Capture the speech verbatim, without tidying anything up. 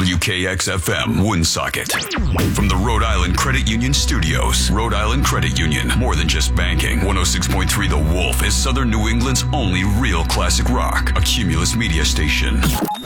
W K X F M, Woonsocket. From the Rhode Island Credit Union Studios, Rhode Island Credit Union, more than just banking. one oh six point three The Wolf is Southern New England's only real classic rock, a Cumulus media station.